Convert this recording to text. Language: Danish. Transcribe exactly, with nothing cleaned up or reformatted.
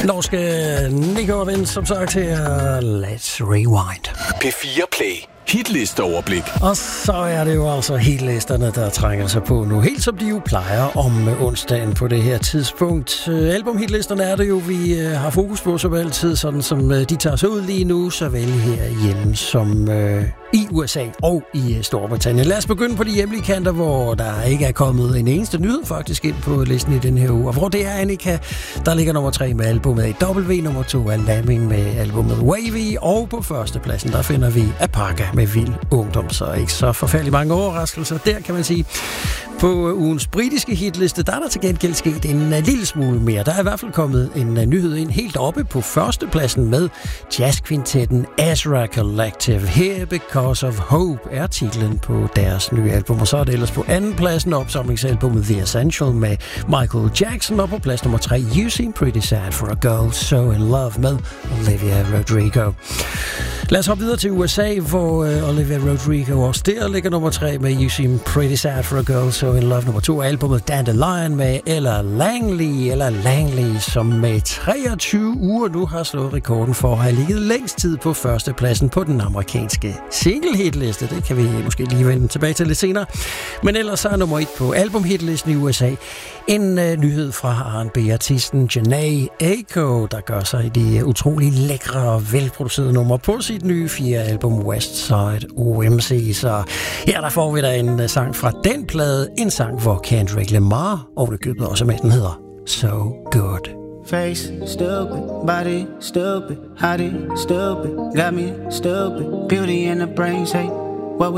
Norske Nico Vince, som sagt her. Let's Rewind. P fire Play. Hitlisteoverblik. Og så er det jo altså hitlisterne, der trænger sig på nu. Helt som de jo plejer om onsdagen på det her tidspunkt. Albumhitlisterne er det jo, vi har fokus på som altid, sådan som de tager sig ud lige nu, såvel herhjemme som øh, i U S A og i Storbritannien. Lad os begynde på de hjemlige kanter, hvor der ikke er kommet en eneste nyhed faktisk ind på listen i den her uge. Og hvor det er Annika, der ligger nummer tre med albumet A W, nummer to er Lamming med albumet Wavy, og på førstepladsen der finder vi Apaka med Vild Ungdom, så ikke så forfærdelig mange overraskelser der, kan man sige. På ugens britiske hitliste, der er der til gengæld sket en lille smule mere. Der er i hvert fald kommet en nyhed ind helt oppe på førstepladsen med jazzkvintetten Ezra Collective. Here Because of Hope er titlen på deres nye album, og så er det ellers på andenpladsen opsamlingsalbummet The Essential med Michael Jackson, og på plads nummer tre You Seem Pretty Sad for a Girl So In Love med Olivia Rodrigo. Lad os hoppe videre til U S A, hvor uh, Olivia Rodrigo også der ligger nummer tre med You Seem Pretty Sad for a Girl So In Love. Nummer to er albumet Dandelion med Ella Langley, eller Langley, som med treogtyve uger nu har slået rekorden for at have ligget længst tid på førstepladsen på den amerikanske single-hitliste. Det kan vi måske lige vende tilbage til lidt senere. Men ellers så er nummer et på albumhitlisten i U S A en uh, nyhed fra R and B-artisten Jhené Aiko, der gør sig i de utrolig lækre og velproducerede numre på sit nye fjerde album Westside O M C. Så her der får vi da en uh, sang fra den plade, en sang, hvor Kendrick Lamar og det købet også med, den hedder So Good. Face stupid, body stupid, hottie stupid, got me stupid, beauty in the brain say